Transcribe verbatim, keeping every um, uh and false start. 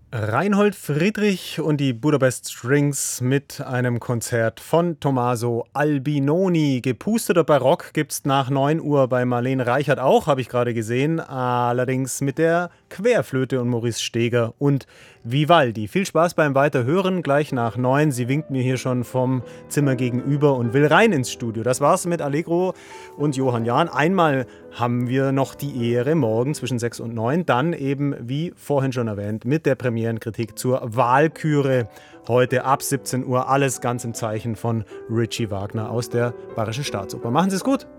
Reinhold Friedrich und die Budapest Strings mit einem Konzert von Tommaso Albinoni. Gepusteter Barock gibt's nach neun Uhr bei Marlene Reichert auch, habe ich gerade gesehen. Allerdings mit der Querflöte und Maurice Steger und Vivaldi. Viel Spaß beim Weiterhören, gleich nach neun. Sie winkt mir hier schon vom Zimmer gegenüber und will rein ins Studio. Das war's mit Allegro und Johann Jahn. Einmal haben wir noch die Ehre, morgen zwischen sechs und neun, dann eben, wie vorhin schon erwähnt, mit der Premierenkritik zur Walküre. Heute ab siebzehn Uhr, alles ganz im Zeichen von Richie Wagner aus der Bayerischen Staatsoper. Machen Sie es gut!